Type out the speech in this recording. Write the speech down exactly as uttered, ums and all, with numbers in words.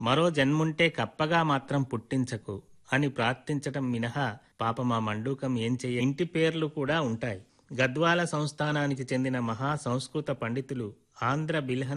మరో జన్ముంటే కప్పగా మాత్రం పుట్టించకు అని ప్రార్థించటం మినహా పాప మా మండూకం ఏం చెయ్య. ఇంటి పేర్లు కూడా ఉంటాయి. గద్వాల సంస్థానానికి చెందిన మహా సంస్కృత పండితులు ఆంధ్ర బిల్హన